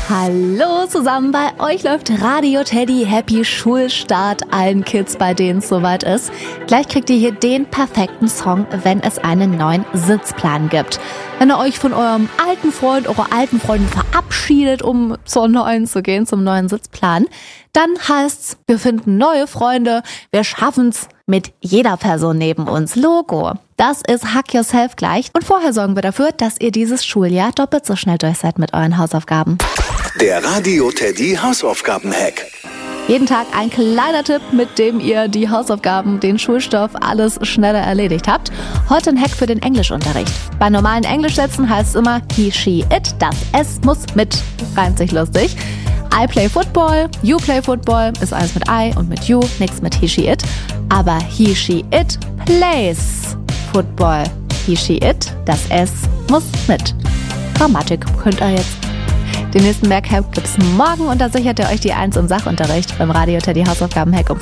Hallo zusammen, bei euch läuft Radio Teddy. Happy Schulstart allen Kids, bei denen es soweit ist. Gleich kriegt ihr hier den perfekten Song, wenn es einen neuen Sitzplan gibt. Wenn ihr euch von eurem alten Freund, eurer alten Freundin verabschiedet, um zur neuen zu gehen, zum neuen Sitzplan, dann heißt's, wir finden neue Freunde, wir schaffen's mit jeder Person neben uns. Logo. Das ist Hack Yourself gleich. Und vorher sorgen wir dafür, dass ihr dieses Schuljahr doppelt so schnell durch seid mit euren Hausaufgaben. Der Radio Teddy Hausaufgaben-Hack. Jeden Tag ein kleiner Tipp, mit dem ihr die Hausaufgaben, den Schulstoff, alles schneller erledigt habt. Heute ein Hack für den Englischunterricht. Bei normalen Englischsätzen heißt es immer he, she, it. Das S muss mit. Reimt sich lustig. I play football, you play football, ist alles mit I und mit you, nichts mit he, she, it. Aber he, she, it plays football. He, she, it, das S muss mit. Grammatik könnt ihr jetzt. Den nächsten Merkhack gibt's morgen und da sichert ihr euch die 1 im Sachunterricht beim Radio Teddy Hausaufgaben-Hack um